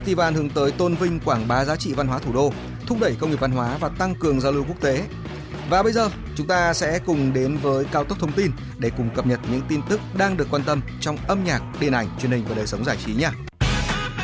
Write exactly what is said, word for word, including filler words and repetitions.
Festival hướng tới tôn vinh quảng bá giá trị văn hóa thủ đô, thúc đẩy công nghiệp văn hóa và tăng cường giao lưu quốc tế. Và bây giờ, chúng ta sẽ cùng đến với Cao tốc Thông tin để cùng cập nhật những tin tức đang được quan tâm trong âm nhạc, điện ảnh, truyền hình và đời sống giải trí nha.